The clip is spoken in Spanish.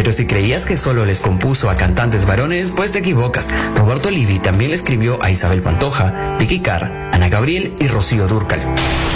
Pero si creías que solo les compuso a cantantes varones, pues te equivocas. Roberto Livi también le escribió a Isabel Pantoja, Vicky Carr, Ana Gabriel y Rocío Dúrcal.